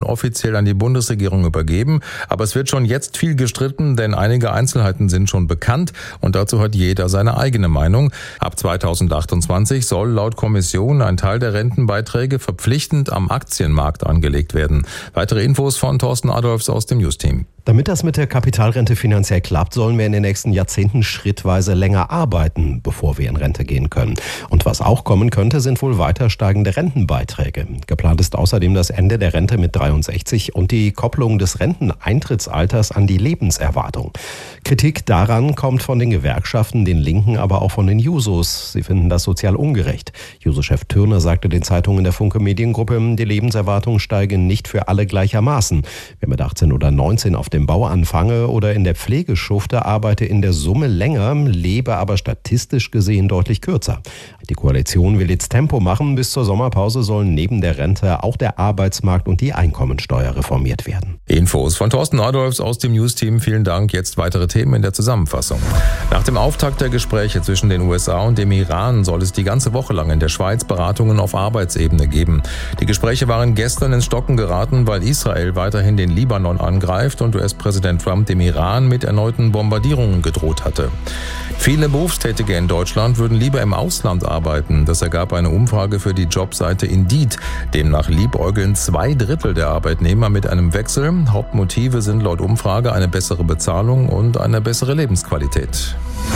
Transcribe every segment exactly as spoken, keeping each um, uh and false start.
offiziell an die Bundesregierung übergeben. Aber es wird schon jetzt viel gestritten, denn einige Einzelheiten sind schon bekannt und dazu hat jeder seine eigene Meinung. Ab zweitausendachtundzwanzig soll laut Kommission ein Teil der Rentenbeiträge verpflichtend am Aktienmarkt angelegt werden. Weitere Infos von Thorsten Adolfs aus dem News-Team. Damit das mit der Kapitalrente finanziell klappt, sollen wir in den nächsten Jahrzehnten schrittweise länger arbeiten, bevor wir in Rente gehen können. Und was auch kommen könnte, sind wohl weiter steigende Rentenbeiträge. Geplant ist außerdem das Ende der Rente mit dreiundsechzig und die Kopplung des Renteneintrittsalters an die Lebenserwartung. Kritik daran kommt von den Gewerkschaften, den Linken, aber auch von den Jusos. Sie finden das sozial ungerecht. Juso-Chef Thürner sagte den Zeitungen der Funke Mediengruppe, die Lebenserwartung steige nicht für alle gleichermaßen. Wer mit achtzehn oder neunzehn auf dem Bau anfange oder in der Pflege schufte, arbeite in der Summe länger, lebe aber statistisch gesehen deutlich kürzer. Die Koalition will jetzt Tempo machen. Bis zur Sommerpause sollen neben der Rente auch der Arbeitsmarkt und die Einkommensteuer reformiert werden. Infos von Thorsten Adolfs aus dem News-Team. Vielen Dank. Jetzt weitere Themen in der Zusammenfassung. Nach dem Auftakt der Gespräche zwischen den U S A und dem Iran soll es die ganze Woche lang in der Schweiz Beratungen auf Arbeitsebene geben. Die Gespräche waren gestern ins Stocken geraten, weil Israel weiterhin den Libanon angreift und U S-Präsident Trump dem Iran mit erneuten Bombardierungen gedroht hatte. Viele Berufstätige in Deutschland würden lieber im Ausland arbeiten. Das ergab eine Umfrage für die Jobseite Indeed. Demnach liebäugeln zwei Drittel der Arbeitnehmer mit einem Wechsel. Hauptmotive sind laut Umfrage eine bessere Bezahlung und eine bessere Lebensqualität.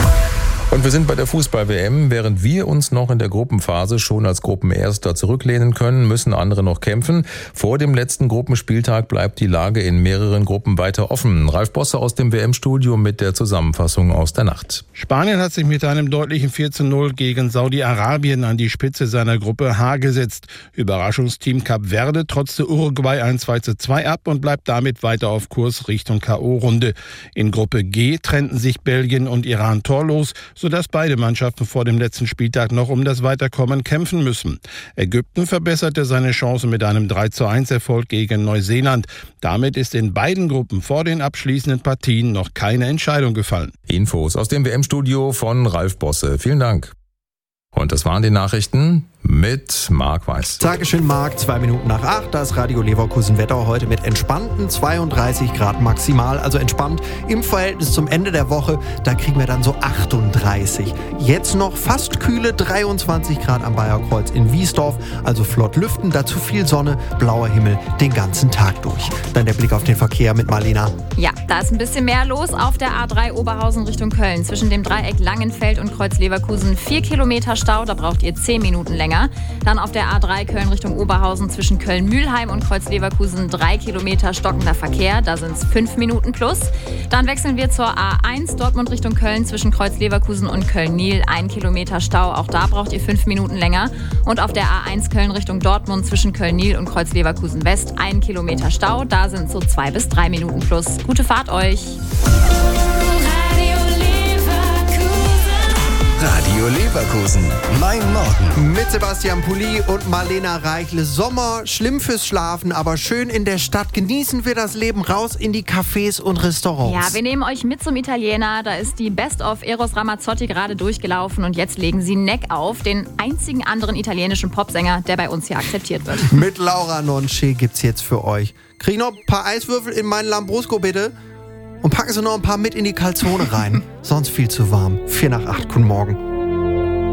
Und wir sind bei der Fußball-W M. Während wir uns noch in der Gruppenphase schon als Gruppenerster zurücklehnen können, müssen andere noch kämpfen. Vor dem letzten Gruppenspieltag bleibt die Lage in mehreren Gruppen weiter offen. Ralf Bosse aus dem W M-Studio mit der Zusammenfassung aus der Nacht. Spanien hat sich mit einem deutlichen vier zu null gegen Saudi-Arabien an die Spitze seiner Gruppe H gesetzt. Überraschungsteam Kap Verde trotzte Uruguay ein zwei zu zwei ab und bleibt damit weiter auf Kurs Richtung K O-Runde. In Gruppe G trennten sich Belgien und Iran torlos, sodass beide Mannschaften vor dem letzten Spieltag noch um das Weiterkommen kämpfen müssen. Ägypten verbesserte seine Chancen mit einem drei zu eins Erfolg gegen Neuseeland. Damit ist in beiden Gruppen vor den abschließenden Partien noch keine Entscheidung gefallen. Infos aus dem W M-Studio von Ralf Bosse. Vielen Dank. Und das waren die Nachrichten mit Marc Weiß. Dankeschön, Marc. Zwei Minuten nach acht. Das Radio Leverkusen Wetter heute mit entspannten zweiunddreißig Grad maximal. Also entspannt im Verhältnis zum Ende der Woche. Da kriegen wir dann so achtunddreißig. Jetzt noch fast kühle dreiundzwanzig Grad am Bayerkreuz in Wiesdorf. Also flott lüften, dazu viel Sonne, blauer Himmel den ganzen Tag durch. Dann der Blick auf den Verkehr mit Marlena. Ja, da ist ein bisschen mehr los auf der A drei Oberhausen Richtung Köln. Zwischen dem Dreieck Langenfeld und Kreuz Leverkusen vier Kilometer Stau. Da braucht ihr zehn Minuten länger. Dann auf der A drei Köln Richtung Oberhausen zwischen Köln-Mühlheim und Kreuz Leverkusen drei Kilometer stockender Verkehr. Da sind es fünf Minuten plus. Dann wechseln wir zur A eins Dortmund Richtung Köln zwischen Kreuz Leverkusen und Köln-Niel. Ein Kilometer Stau. Auch da braucht ihr fünf Minuten länger. Und auf der A eins Köln Richtung Dortmund zwischen Köln-Niel und Kreuz Leverkusen West ein Kilometer Stau. Da sind so zwei bis drei Minuten plus. Gute Fahrt euch. Radio Leverkusen, mein Morgen. Mit Sebastian Pulli und Marlena Reichle. Sommer, schlimm fürs Schlafen, aber schön in der Stadt. Genießen wir das Leben, raus in die Cafés und Restaurants. Ja, wir nehmen euch mit zum Italiener. Da ist die Best of Eros Ramazzotti gerade durchgelaufen und jetzt legen sie Neck auf, den einzigen anderen italienischen Popsänger, der bei uns hier akzeptiert wird. Mit Laura Nonce gibt's jetzt für euch. Krieg noch ein paar Eiswürfel in meinen Lambrusco, bitte. Und packen Sie noch ein paar mit in die Calzone rein. Sonst viel zu warm. Vier nach acht, guten Morgen.